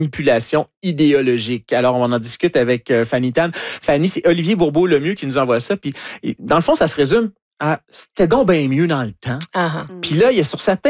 manipulation idéologique. Alors, on en discute avec Fanny Tan. Fanny, c'est Olivier Bourbeau-Lemieux qui nous envoie ça. Puis, dans le fond, ça se résume à « c'était donc bien mieux dans le temps ». Uh-huh. Puis là, il y a sur sa